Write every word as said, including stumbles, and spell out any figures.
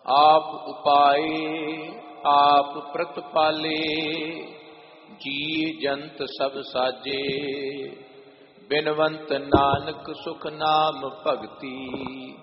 आप उपाए आप प्रतपाले, जी जंत सब साजे, बिनवंत नानक सुख नाम भगती।